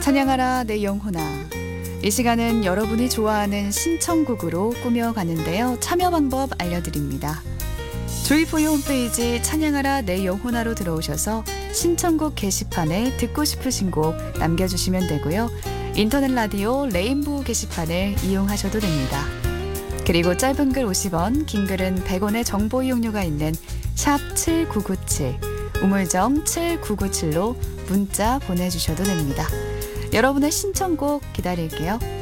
찬양하라 내 영혼아. 이 시간은 여러분이 좋아하는 신청곡으로 꾸며가는데요. 참여 방법 알려드립니다. 조이포유 홈페이지 찬양하라 내 영혼아로 들어오셔서 신청곡 게시판에 듣고 싶으신 곡 남겨주시면 되고요. 인터넷 라디오 레인보우 게시판을 이용하셔도 됩니다. 그리고 짧은 글 50원, 긴 글은 100원의 정보 이용료가 있는 샵 7997, 우물정 7997로 문자 보내주셔도 됩니다. 여러분의 신청곡 기다릴게요.